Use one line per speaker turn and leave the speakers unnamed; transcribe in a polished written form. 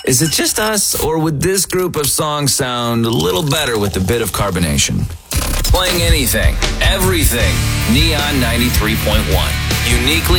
Is it just us, or would this group of songs sound a little better with a bit of carbonation? Playing anything, everything, Neon 93.1. Uniquely